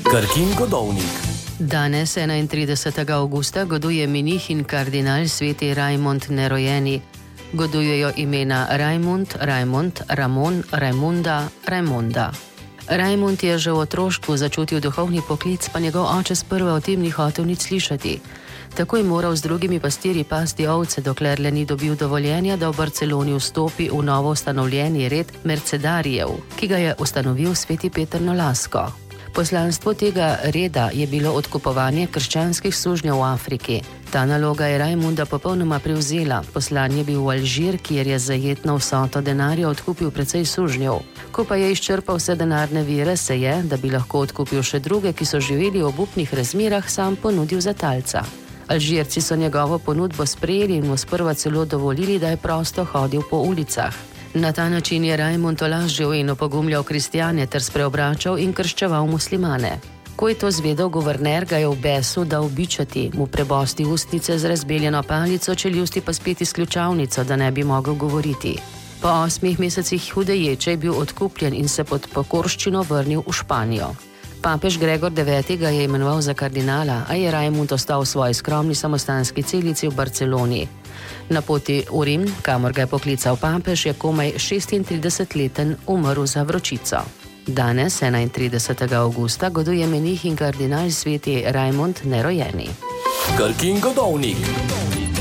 Krkin godovnik. Danes, 31. avgusta, goduje minih in kardinal sveti Rajmond Nerojeni. Godujejo imena Rajmund, Rajmond, Ramon, Rajmunda, Rajmonda. Rajmund je že v otroštvu začutil duhovni poklic, pa njegov oče sprva o tem ni hotel nič slišati. Tako je moral z drugimi pastirji pasti ovce, dokler le ni dobil dovoljenja, da v Barceloni vstopi v novo ustanovljeni red Mercedarijev, ki ga je ustanovil sveti Peter Nolasco. Poslanstvo tega reda je bilo odkupovanje krščanskih sužnjev v Afriki. Ta naloga je Rajmunda popolnoma prevzela. Poslan je bil v Alžir, kjer je zajetno vsoto denarja odkupil precej sužnjev. Ko pa je izčrpal vse denarne vire, se je, da bi lahko odkupil še druge, ki so živeli v obupnih razmerah, sam ponudil za talca. Alžirci so njegovo ponudbo sprejeli in mu sprva celo dovolili, da je prosto hodil po ulicah. Na ta način je Rajmund olažil in opogumljal kristjane ter spreobračal in krščeval muslimane. Ko je to zvedel guverner, ga je v besu dal bičati, mu prebosti ustnice z razbeljeno palico, čeljusti pa spet izključavnico, da ne bi mogel govoriti. Po 8 mesecih hude ječe je bil odkupljen in se pod pokorščino vrnil v Španijo. Papež Gregor IX. Ga je imenoval za kardinala, a je Rajmund ostal v svoji skromni samostanski celici v Barceloni. Na poti v Rim, kamor ga je poklical papež, je komaj 36-leten umrl za vročico. Danes, 31. avgusta, goduje menih in kardinal sveti Rajmond Nerojeni. Krkin godovnik.